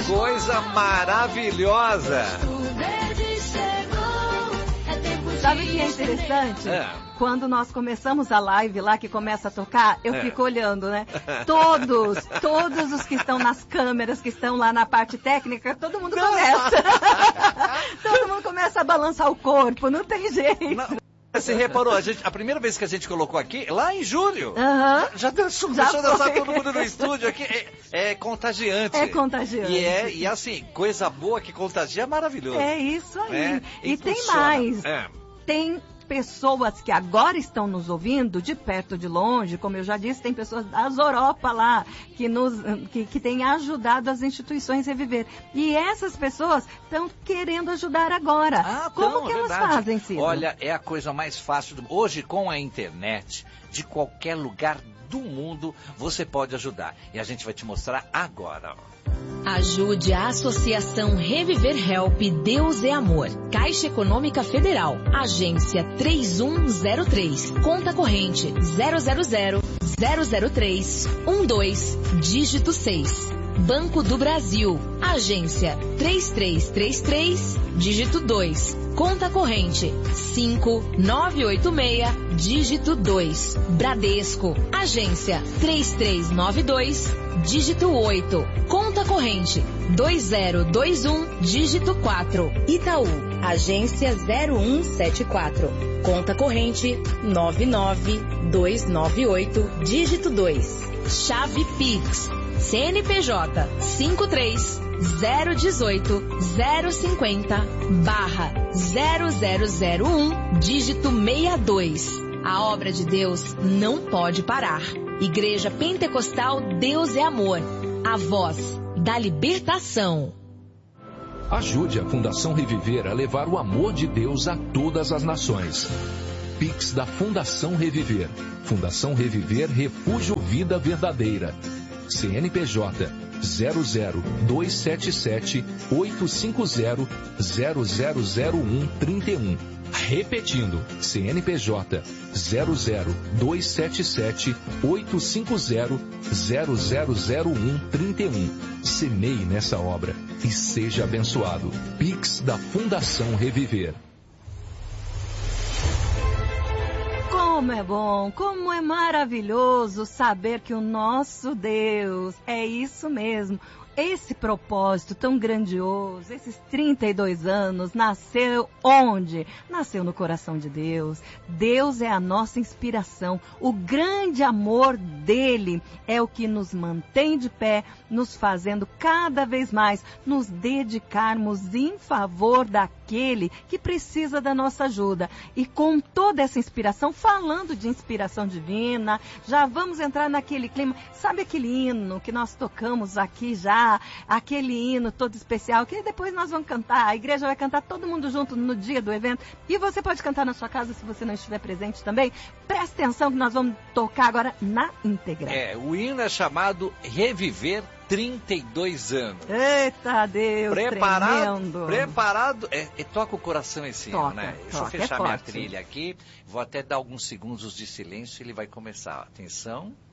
coisa maravilhosa. Sabe o que é interessante? Quando nós começamos a live lá, que começa a tocar, eu fico olhando, né? Todos os que estão nas câmeras, que estão lá na parte técnica, todo mundo começa. Todo mundo começa a balançar o corpo, não tem jeito. Não. Você reparou, a primeira vez que a gente colocou aqui, lá em julho, já começou a dançar todo mundo no estúdio aqui, é contagiante. É contagiante. E assim, coisa boa que contagia é maravilhoso. É isso aí. E tem funciona. mais. Tem pessoas que agora estão nos ouvindo, de perto, de longe, como eu já disse, tem pessoas das Europa lá, que têm ajudado as instituições a reviver. E essas pessoas estão querendo ajudar agora. Como que elas fazem, Ciro? Olha, é a coisa mais fácil. Hoje, com a internet, de qualquer lugar do mundo, você pode ajudar. E a gente vai te mostrar agora. Ajude a Associação Reviver Help Deus é Amor. Caixa Econômica Federal. Agência 3103. Conta corrente 000-003-12, dígito 6. Banco do Brasil. Agência 3333, dígito 2. Conta corrente 5986, dígito 2. Bradesco. Agência 3392, dígito 8. Conta corrente 2021, dígito 4. Itaú. Agência 0174. Conta corrente 99298, dígito 2. Chave Pix. CNPJ 53-018-050-0001, dígito 62. A obra de Deus não pode parar. Igreja Pentecostal Deus é Amor. A voz da libertação. Ajude a Fundação Reviver a levar o amor de Deus a todas as nações. Pix da Fundação Reviver. Fundação Reviver Refúgio Vida Verdadeira. CNPJ 00-277-850-0001-31. Repetindo, CNPJ 00-277-850-0001-31. Semeie nessa obra e seja abençoado. Pix da Fundação Reviver. Como é bom, como é maravilhoso saber que o nosso Deus é isso mesmo. Esse propósito tão grandioso, esses 32 anos, nasceu onde? Nasceu no coração de Deus. Deus é a nossa inspiração. O grande amor dele é o que nos mantém de pé, nos fazendo cada vez mais nos dedicarmos em favor daquele que precisa da nossa ajuda. E com toda essa inspiração, falando de inspiração divina, já vamos entrar naquele clima. Sabe aquele hino que nós tocamos aqui já? Aquele hino todo especial que depois nós vamos cantar, a igreja vai cantar todo mundo junto no dia do evento e você pode cantar na sua casa se você não estiver presente também. Presta atenção que nós vamos tocar agora na íntegra. O hino é chamado Reviver 32 anos. Eita Deus, tremendo. Preparado, toca o coração esse hino, né? Deixa eu fechar minha forte. trilha aqui, vou até dar alguns segundos de silêncio e ele vai começar. Atenção.